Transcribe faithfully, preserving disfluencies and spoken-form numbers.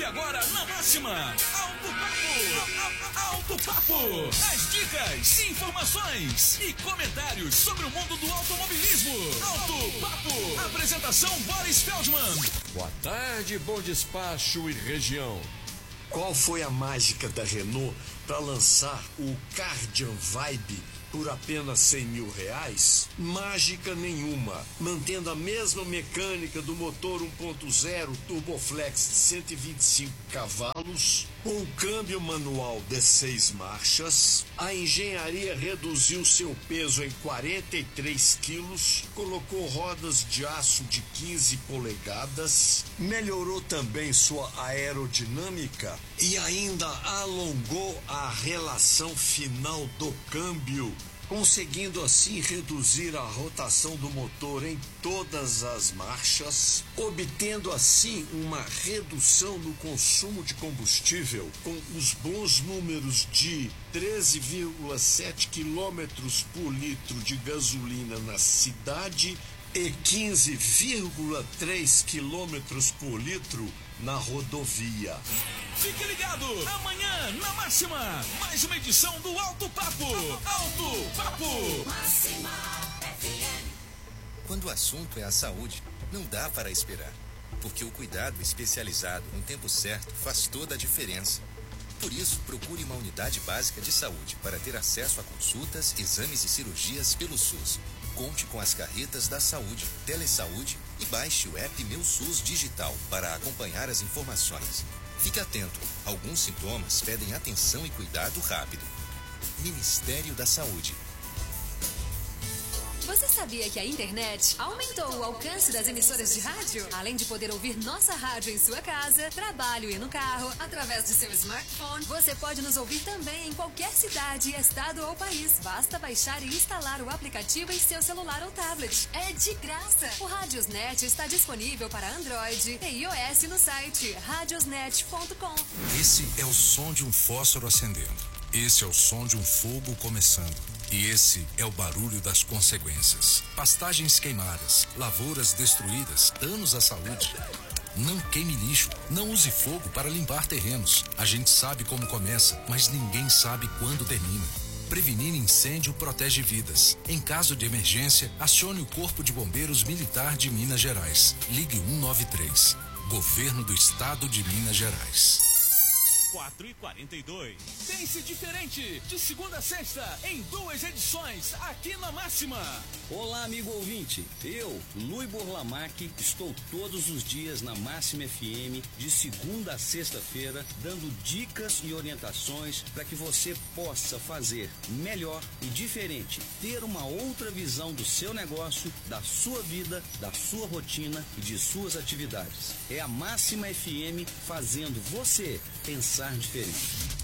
agora na Máxima, Alto Papo. Alto Papo. As dicas, informações e comentários sobre o mundo do automobilismo. Alto Papo. Apresentação Boris Feldman. Boa tarde, bom despacho e região. Qual foi a mágica da Renault para lançar o Cardian Vibe por apenas cem mil reais? Mágica nenhuma, mantendo a mesma mecânica do motor um ponto zero Turboflex de cento e vinte e cinco cavalos, com câmbio manual de seis marchas. A engenharia reduziu seu peso em quarenta e três quilos, colocou rodas de aço de quinze polegadas, melhorou também sua aerodinâmica e ainda alongou a relação final do câmbio, conseguindo assim reduzir a rotação do motor em todas as marchas, obtendo assim uma redução no consumo de combustível, com os bons números de treze vírgula sete quilômetros por litro de gasolina na cidade e quinze vírgula três quilômetros por litro na rodovia. Fique ligado, amanhã na Máxima, mais uma edição do Alto Papo. Alto Papo. Máxima F M. Quando o assunto é a saúde, não dá para esperar, porque o cuidado especializado no tempo certo faz toda a diferença. Por isso, procure uma unidade básica de saúde para ter acesso a consultas, exames e cirurgias pelo SUS. Conte com as carretas da saúde, Telesaúde e baixe o app Meu SUS Digital para acompanhar as informações. Fique atento, alguns sintomas pedem atenção e cuidado rápido. Ministério da Saúde. Você sabia que a internet aumentou o alcance das emissoras de rádio? Além de poder ouvir nossa rádio em sua casa, trabalho e no carro, através de seu smartphone, você pode nos ouvir também em qualquer cidade, estado ou país. Basta baixar e instalar o aplicativo em seu celular ou tablet. É de graça! O Radiosnet está disponível para Android e iOS no site radiosnet ponto com. Esse é o som de um fósforo acendendo. Esse é o som de um fogo começando. E esse é o barulho das consequências. Pastagens queimadas, lavouras destruídas, danos à saúde. Não queime lixo, não use fogo para limpar terrenos. A gente sabe como começa, mas ninguém sabe quando termina. Prevenir incêndio protege vidas. Em caso de emergência, acione o Corpo de Bombeiros Militar de Minas Gerais. Ligue um nove três. Governo do Estado de Minas Gerais. quatro e quarenta e dois. Pense diferente, de segunda a sexta, em duas edições, aqui na Máxima. Olá, amigo ouvinte. Eu, Lui Borlamac, estou todos os dias na Máxima F M, de segunda a sexta-feira, dando dicas e orientações para que você possa fazer melhor e diferente, ter uma outra visão do seu negócio, da sua vida, da sua rotina e de suas atividades. É a Máxima F M fazendo você pensar diferente.